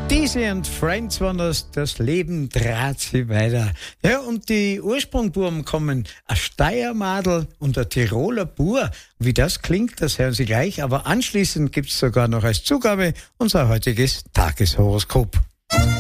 Diese und Friends waren das Leben trat sie weiter. Ja, und die Ursprungbuben kommen, ein Steiermadel und ein Tiroler Bur. Wie das klingt, das hören Sie gleich, aber anschließend gibt's sogar noch als Zugabe unser heutiges Tageshoroskop.